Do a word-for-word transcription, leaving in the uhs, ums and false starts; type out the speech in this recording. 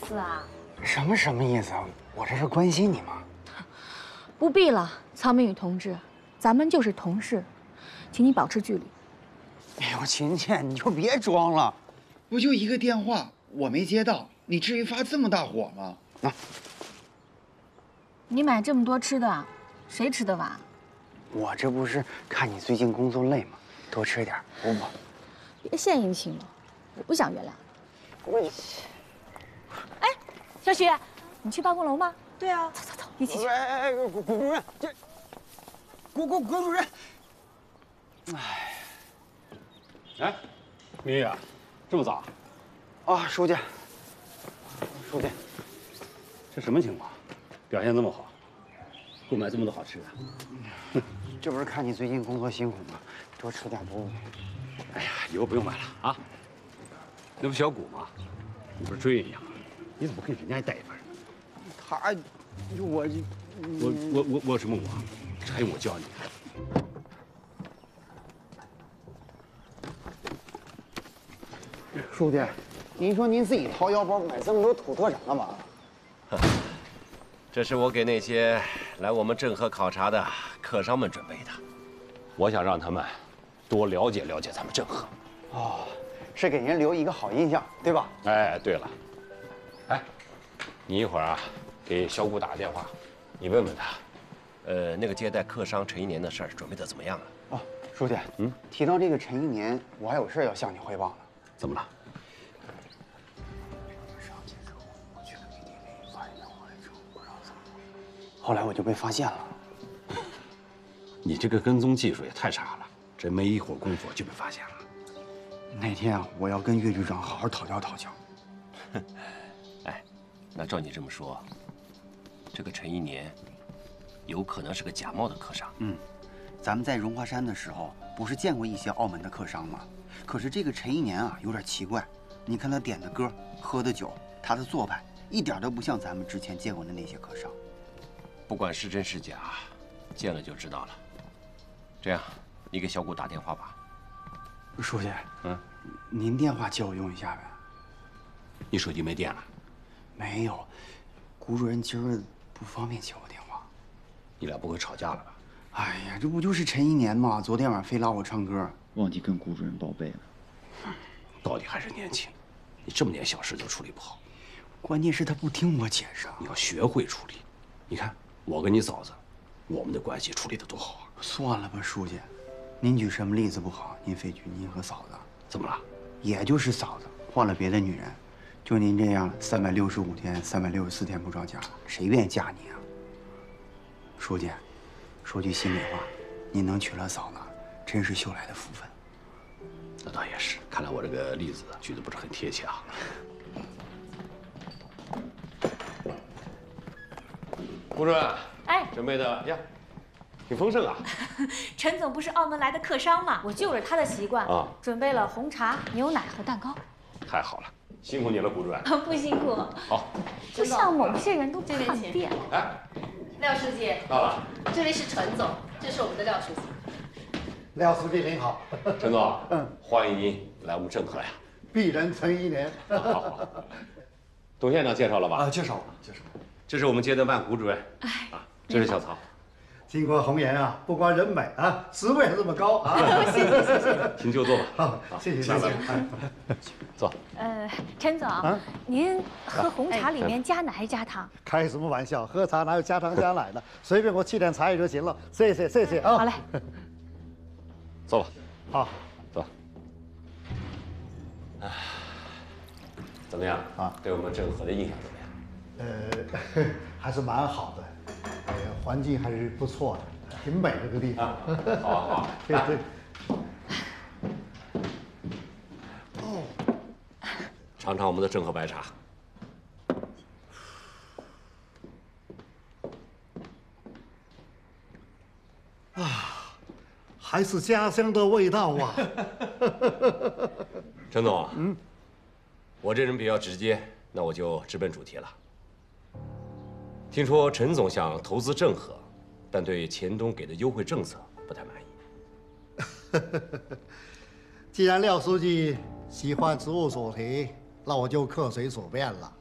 思啊？ 什么什么意思啊？我这是关心你嘛。 不必了，曹明宇同志，咱们就是同事，请你保持距离。 哎呦，琴琴，你就别装了， 不就一个电话，我没接到，你至于发这么大火吗？ 啊， 你买这么多吃的，谁吃得完？ 我这不是看你最近工作累吗？多吃点，补补。 别献殷勤了，我不想原谅你。 我， 哎，小许，你去办公楼吗？ 对啊， 走走走，一起去。 哎哎，谷谷主任，这，谷谷谷主任，哎， 哎，明宇，这么早？ 啊，书记，书记， 这什么情况？表现这么好，购买这么多好吃的。 这不是看你最近工作辛苦吗？多吃点补补。 哎呀，以后不用买了啊。那不小谷吗？你不是追人家吗？你怎么不给人家也带一份？ 他，我这， 我我我我有什么我？这还用我教你？ 书记，您说您自己掏腰包买这么多土特产干嘛？ 这是我给那些来我们郑和考察的客商们准备的，我想让他们多了解了解咱们郑和。 哦，是给您留一个好印象，对吧？ 哎，对了，哎，你一会儿啊给小谷打个电话，你问问他，呃，那个接待客商陈一年的事儿准备的怎么样了？ 哦，书记，嗯，提到这个陈一年，我还有事要向你汇报呢。 怎么了？ 后来我就被发现了。 你这个跟踪技术也太差了，这没一会儿功夫就被发现了。 那天啊，我要跟岳局长好好讨教讨教。 哎，那照你这么说，这个陈一年有可能是个假冒的客商。 嗯，咱们在荣华山的时候，不是见过一些澳门的客商吗？可是这个陈一年啊，有点奇怪。你看他点的歌、喝的酒，他的做派，一点都不像咱们之前见过的那些客商。 不管是真是假，见了就知道了。这样，你给小谷打电话吧。 书记， 嗯， 您电话借我用一下呗。 你手机没电了？ 没有，谷主任今儿不方便接我电话。 你俩不会吵架了吧？ 哎呀，这不就是陈一年吗？昨天晚上非拉我唱歌， 忘记跟谷主任报备了。 到底还是年轻，你这么点小事就处理不好。 关键是他不听我解释。 你要学会处理。你看我跟你嫂子，我们的关系处理的多好啊！ 算了吧，书记，您举什么例子不好，您非举您和嫂子。 怎么了？ 也就是嫂子换了别的女人，就您这样三百六十五天、三百六十四天不着家，谁愿意嫁你啊？书记，说句心里话，您能娶了嫂子，真是秀来的福分。 那倒也是，看来我这个例子举得不是很贴切啊。 顾主任， 哎， 准备的呀，挺丰盛啊。 陈总不是澳门来的客商吗？我就着他的习惯啊， 准备了红茶、牛奶和蛋糕。 太好了，辛苦你了，顾主任。 不辛苦。 好， 不像某些人都这边请叛变。 哎， 廖书记到了。 这位是陈总，这是我们的廖书记。 廖书记您好， 陈总，嗯，欢迎您来我们郑和呀。 鄙人陈一年。 好好好，董县长介绍了吧？ 啊，介绍了，介绍了。 这是我们接待办谷主任。 哎， 啊，这是小曹。 经过红颜啊，不光人美啊，职位还这么高啊！ 谢谢谢谢。 请就坐吧。 好，谢谢谢谢。 坐。 呃，陈总，您喝红茶里面加奶还是加糖？ 开什么玩笑？喝茶哪有加糖加奶的？随便我沏点茶叶就行了。谢谢谢谢啊。 好嘞。 坐吧。 好， 坐。哎，怎么样啊？对我们郑和的印象怎么样？ 呃，还是蛮好的，呃，环境还是不错的，挺美这个地方。 好好好， 对对。 尝尝我们的郑和白茶。 啊，还是家乡的味道啊！ 陈总，嗯，我这人比较直接，那我就直奔主题了。听说陈总想投资郑和，但对黔东给的优惠政策不太满意。 既然廖书记喜欢职务所提，那我就客随所便了。